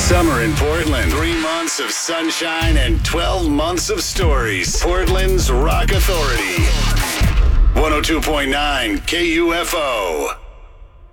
Summer in Portland. 3 months of sunshine and 12 months of stories. Portland's Rock Authority. 102.9 KUFO.